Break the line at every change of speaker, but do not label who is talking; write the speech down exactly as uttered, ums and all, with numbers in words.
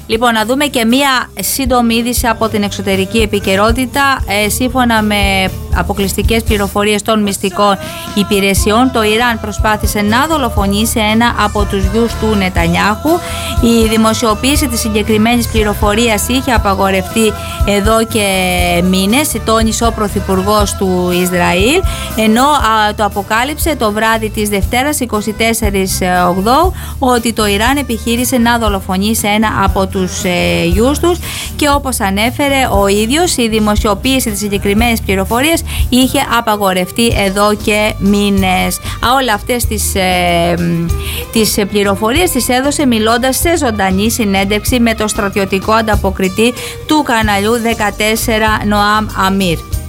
Λοιπόν, να δούμε και μία σύντομη είδηση από την εξωτερική επικαιρότητα. Ε, σύμφωνα με αποκλειστικές πληροφορίες των μυστικών υπηρεσιών, το Ιράν προσπάθησε να δολοφονήσει ένα από τους γιους του Νετανιάχου. Η δημοσιοποίηση της συγκεκριμένης πληροφορίας είχε απαγορευτεί εδώ και μήνες, τόνισε ο πρωθυπουργός του Ισραήλ, ενώ α, το αποκάλυψε το βράδυ της Δευτέρας εικοστή τέταρτη Οκτωβρίου ότι το Ιράν επιχείρησε να δολοφονήσει ένα από τους ε, γιους τους, και όπως ανέφερε ο ίδιος, η δημοσιοποίηση της συγκεκριμένης πληροφορίας είχε απαγορευτεί εδώ και μήνες. Α, όλα αυτές τις, ε, τις πληροφορίες τις έδωσε μιλώντας σε ζωντανή συνέντευξη με το στρατιωτικό ανταποκριτή του καναλιού δεκατέσσερα Νοάμ Αμίρ.